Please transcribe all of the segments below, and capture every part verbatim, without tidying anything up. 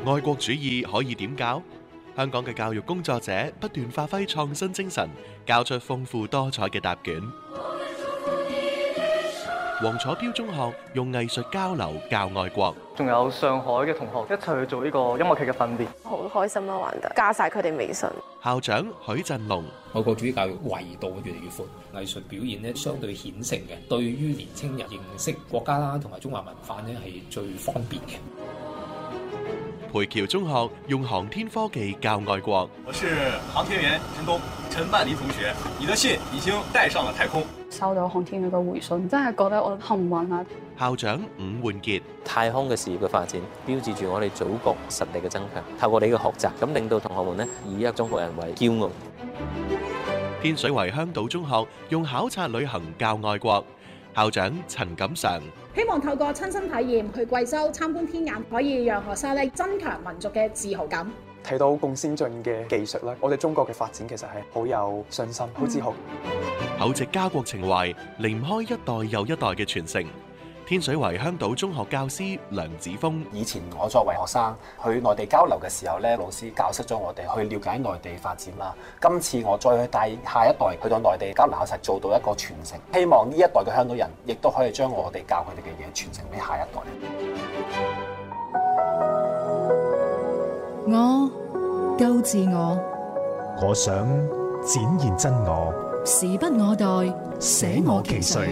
愛國主義可以點教？香港嘅教育工作者不斷發揮創新精神，交出豐富多彩嘅答卷。黃楚標中學用藝術交流教愛國， 仲有上海嘅同學一齊去做呢個音樂劇嘅訓練， 好開心啊！玩得加晒佢哋微信。 校長許振龍， 愛國主義教育維度越嚟越寬，藝術表現咧相對顯性嘅，對於年青人認識國家啦同埋中華文化咧係最方便嘅。 培僑中學用航天科技教愛國。 我是航天員陳東，陳曼妮同學，你的信已經帶上了太空。 收到航天局嘅回信，真係覺得我幸運啊！ 校長伍煥傑， 太空嘅事業嘅發展，標誌住我哋祖國實力嘅增強。透過你嘅學習，咁令到同學們呢以一個中國人為驕傲。 天水圍香島中學用考察旅行教愛國。校長陳錦常， 希望透過親身體驗去貴州參觀天眼，可以讓學生咧增強民族嘅自豪感。 睇到咁先進嘅技術咧，我哋中國嘅發展其實係好有信心、好自豪。 厚植家國情懷，離唔開一代又一代嘅傳承。天水圍香島中學教師梁子峰， 以前我作為學生去內地交流嘅時候咧，老師教識咗我哋去了解內地發展啦。今次我再去帶下一代去到內地交流，實做到一個傳承。希望呢一代嘅香港人亦都可以將我哋教佢哋嘅嘢傳承俾下一代。 我夠自我， 我想展現真我， 時不我待，捨我其誰。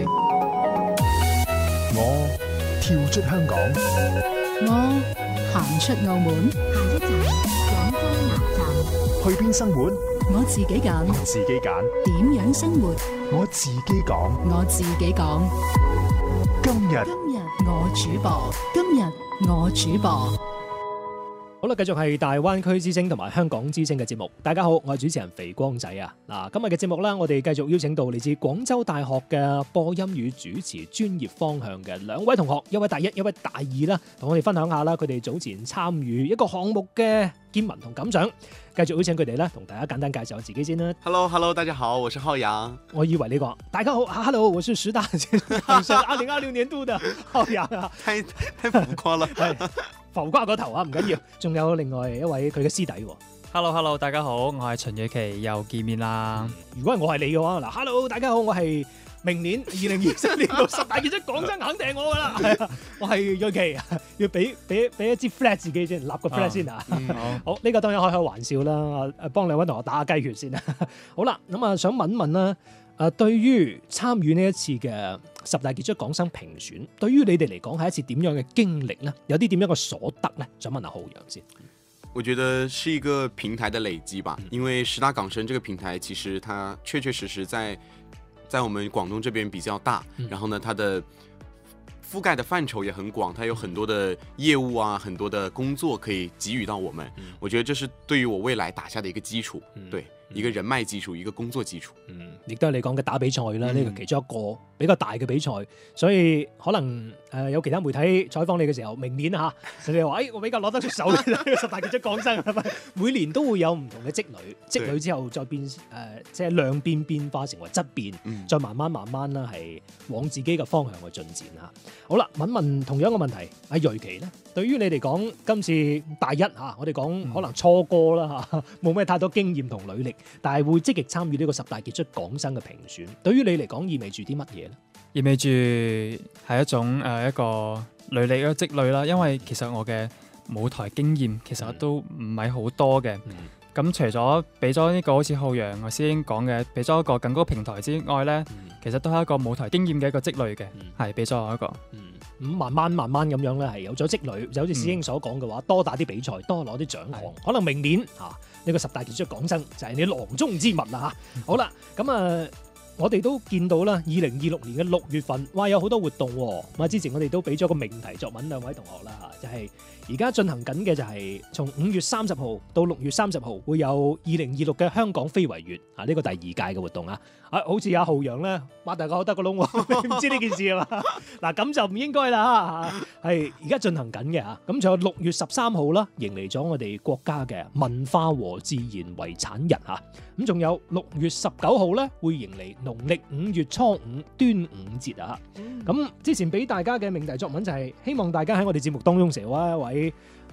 我跳出香港， 我行出澳門。 下一站廣州南站， 去邊生活？ 我自己揀， 我自己揀。 點樣生活？ 我自己講， 我自己講。 今日， 今日我主播，今日我主播。 好啦，繼續係大灣區之聲同埋香港之聲嘅節目。大家好，我係主持人肥光仔啊。嗱，今日嘅節目啦，我哋繼續邀請到嚟自廣州大學嘅播音與主持專業方向嘅兩位同學，一位大一，一位大二啦，同我哋分享下啦，佢哋早前參與一個項目嘅見聞同感想。繼續邀請佢哋咧，同大家簡單介紹下自己先啦。 Hello，Hello， 大家好，我是浩洋。 我以為你講大家好 ，Hello， 我是十大考生二零二六年度的浩洋啊， 太太浮誇啦。 浮誇個頭啊，唔緊要，仲有另外一位佢嘅師弟喎。 Hello Hello， 大家好，我係陳雨琪，又見面啦。 如果係我係你嘅話，嗱 ，Hello， 大家好，我係明年二零二三年度十大傑出港生肯定係我噶啦，係啊，我係雨琪，要俾俾俾一支 flag 自己先，立個 flag 先啊。嗯、好，呢、這個當然開開玩笑啦，誒，幫兩位同學打下雞血先啊。好啦，咁啊，想問問啦。誒，對於參與呢一次嘅十大傑出港生評選，對於你哋嚟講係一次點樣嘅經歷呢？有啲點樣嘅所得呢？想問下浩洋先。 我覺得是一個平台的累積吧，因為十大港生這個平台其實它確確實實在在我們廣東這邊比較大，然後呢，它的覆蓋的範疇也很廣，它有很多的業務啊，很多的工作可以給予到我們。我覺得這是對於我未來打下的一個基礎，對。一個人脈基礎，一個工作基礎， 嗯，亦都係你講嘅打比賽啦，呢個、嗯、其中一個比較大嘅比賽，所以可能誒、呃、有其他媒體採訪你嘅時候，明年嚇，你哋話誒我比較攞得出手嘅十大傑出港生，每年都會有唔同嘅積累，積累之後再變誒、呃，即係量變變化成為質變，嗯、再慢慢慢慢啦係往自己嘅方向去進展嚇。好啦，問問同樣嘅問題，阿瑞琪咧，對於你嚟講，今次大一嚇，我哋講可能初哥啦嚇，冇咩太多經驗同履歷。但係會積極參與呢個十大傑出港生嘅評選，對於你嚟講意味住啲乜嘢咧？ 意味住係一種誒、呃、一個履歷嘅積累啦，因為其實我嘅舞台經驗其實都唔係好多嘅。咁、嗯、除咗俾咗呢個好似浩洋我師兄講嘅，俾咗一個更高平台之外咧，嗯、其實都係一個舞台經驗嘅一個積累嘅，係俾咗我一個。嗯咁慢慢慢慢咁樣咧，係有咗積累，就好似師兄所講嘅話，多打啲比賽，多攞啲獎項，嗯、可能明年嚇呢、啊呢個十大傑出港生就係你囊中之物啦嚇。嗯、好啦，咁啊，我哋都見到啦，二零二六年嘅六月份，哇有好多活動喎。咁啊，之前我哋都俾咗個命題作文兩位同學啦嚇，就係而家進行緊嘅就係從五月三十號到六月三十號會有二零二六嘅香港非遺月啊，呢、呢個第二屆嘅活動啊。啊，好似阿浩洋咧，擘大個口得個窿喎，你唔知呢件事係嘛？嗱，咁就唔應該啦嚇，係而家進行緊嘅嚇。咁仲有六月十三號啦，迎嚟咗我哋國家嘅文化和自然遺產日嚇。咁仲有六月十九號咧，會迎嚟農曆五月初五端午節啊。咁之前俾大家嘅命題作文就係希望大家喺我哋節目當中成為一位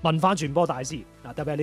文化傳播大師嗱，特別係你